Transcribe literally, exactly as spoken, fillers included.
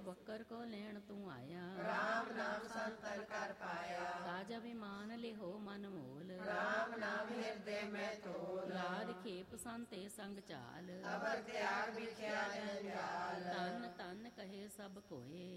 बकर को लेण तू आया, राम नाम संतन कर पाया। काज अभिमान लिहो मन मोल, राम नाम हृदय में तोल। लाद खेप संते संग चाल, अबर त्याग बिख्या जंजाल। तन तन कहे सब कोए,